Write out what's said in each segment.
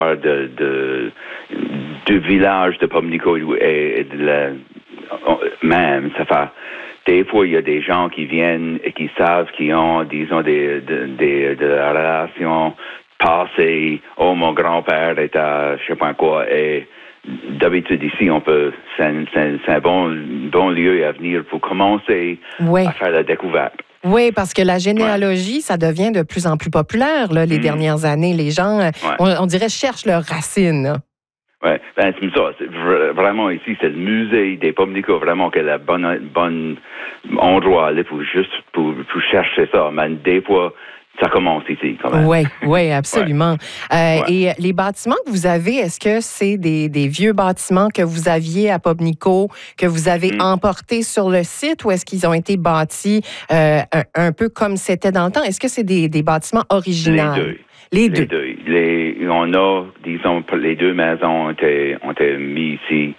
du village de Pamlico et même, ça fait des fois, il y a des gens qui viennent et qui savent qu'ils ont, disons, de la relation passée. Oh, mon grand-père est à je sais pas quoi. Et d'habitude, ici, c'est un bon lieu à venir pour commencer à faire la découverte. Oui, parce que la généalogie, ça devient de plus en plus populaire les dernières années. Les gens, on dirait, cherchent leurs racines. Oui, c'est ça. Vraiment, ici, c'est le musée des Pamlico, vraiment, qui est le bon endroit à aller pour chercher ça. Mais des fois, ça commence ici, quand même. Oui, absolument. Et les bâtiments que vous avez, est-ce que c'est des vieux bâtiments que vous aviez à Pamlico, que vous avez emportés sur le site, ou est-ce qu'ils ont été bâtis un peu comme c'était dans le temps? Est-ce que c'est des bâtiments originaux? Les deux. On a, disons, les deux maisons ont été mises ici.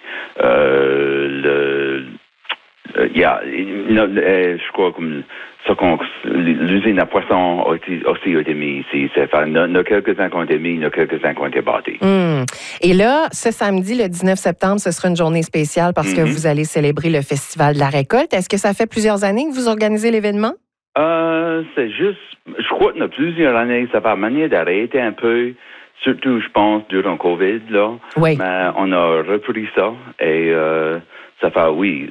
Je crois comme ça, l'usine à poissons aussi a été mise ici. Il y en a quelques-uns qui ont été mis, il y en a quelques-uns qui ont été bâtis. Et là, ce samedi, le 19 septembre, ce sera une journée spéciale parce que vous allez célébrer le Festival de la récolte. Est-ce que ça fait plusieurs années que vous organisez l'événement? C'est juste, je crois qu'il y a plusieurs années, ça va manière d'arrêter un peu, surtout, je pense, durant COVID, là. Oui. Mais on a repris ça et ça fait,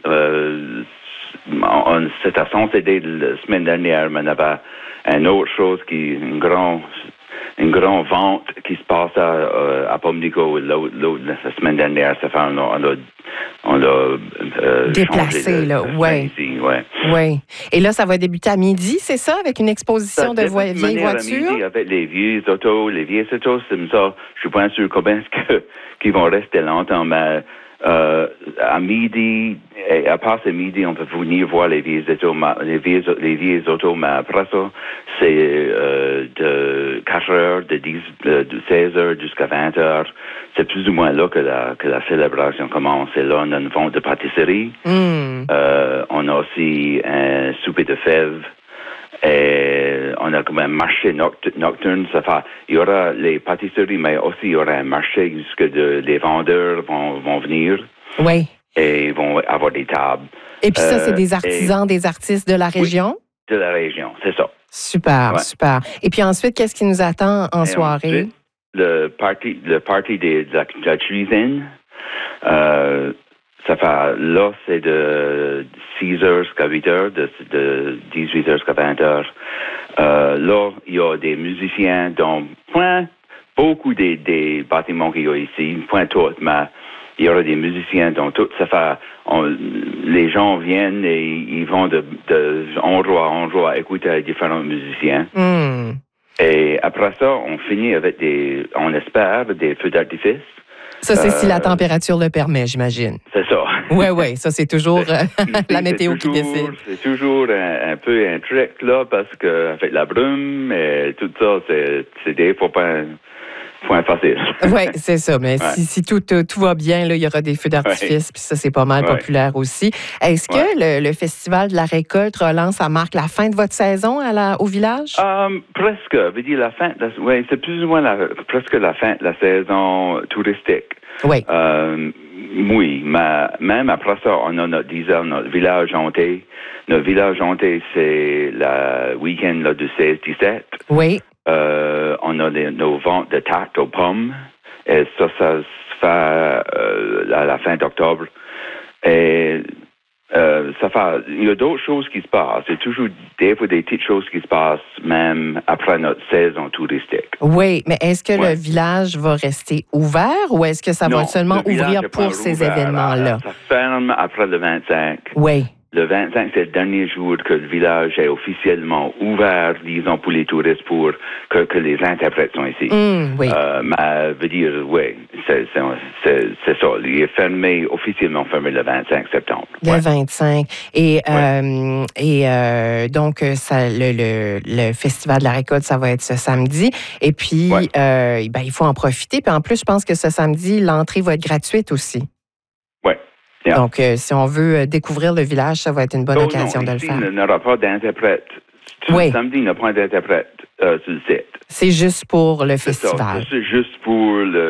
c'était censé être la semaine dernière, mais il y avait une autre chose une grande vente qui se passe à Pamlico la semaine dernière. Ça fait on l'a déplacé, là, oui. Et là, ça va débuter à midi, c'est ça, avec une exposition de vieilles voitures? À midi, avec les vieilles autos, c'est comme ça. Je suis pas sûr combien qu'ils vont rester longtemps, mais à midi, et à part ce midi, on peut venir voir les vieilles autos, mais après ça, c'est de 4 heures, de 16 heures jusqu'à 20 heures. C'est plus ou moins là que la célébration commence. Et là, on a une vente de pâtisserie. On a aussi un souper de fèves. Et on a comme un marché nocturne. Il y aura les pâtisseries, mais aussi il y aura un marché jusque les vendeurs vont venir. Oui. Et ils vont avoir des tables. Et puis ça, c'est des artisans, des artistes de la région? Oui, de la région, c'est ça. Super. Et puis ensuite, qu'est-ce qui nous attend en soirée? Ensuite, le party de la cuisine. Là, c'est de 6 heures jusqu'à 8 heures, de 18 heures jusqu'à 20 heures. Là, il y a des musiciens dans beaucoup des bâtiments qu'il y a ici, point tout, mais il y aura des musiciens dans tout. Les gens viennent et ils vont de endroit à endroit écouter différents musiciens. Et après ça, on finit avec on espère, des feux d'artifice. Ça, c'est si la température le permet, j'imagine. C'est ça. Oui, ça, c'est toujours la météo qui décide. C'est toujours un peu un trick, là, parce que avec la brume et tout ça, c'est des fois pas un point facile. Oui, c'est ça. Mais si tout va bien, là, il y aura des feux d'artifice, puis ça, c'est pas mal populaire aussi. Est-ce que le Festival de la récolte relance, ça marque la fin de votre saison au village? Presque. Je veux dire, la fin, c'est plus ou moins presque la fin de la saison touristique. Oui. Oui, mais même après ça, on a notre village hanté. Notre village hanté, c'est le week-end là, du 16-17. Oui. On a nos ventes de tartes aux pommes. Et ça se fait à la fin d'octobre. Et il y a d'autres choses qui se passent. C'est toujours des fois des petites choses qui se passent, même après notre saison touristique. Oui, mais est-ce que le village va rester ouvert ou est-ce que ça va seulement ouvrir pour ces événements-là? Ça ferme après le 25. Oui. Le 25, c'est le dernier jour que le village est officiellement ouvert, disons, pour les touristes, pour que les interprètes sont ici. Oui. Mais, veut dire, oui, c'est ça. Il est officiellement fermé le 25 septembre. Le 25. Et donc, le Festival de la récolte, ça va être ce samedi. Et puis, il faut en profiter. Puis en plus, je pense que ce samedi, l'entrée va être gratuite aussi. Oui. Yeah. Donc, si on veut découvrir le village, ça va être une bonne occasion de le faire. Il n'y aura pas d'interprète. Samedi, il n'y a pas d'interprète sur le site. C'est juste pour le festival. C'est juste pour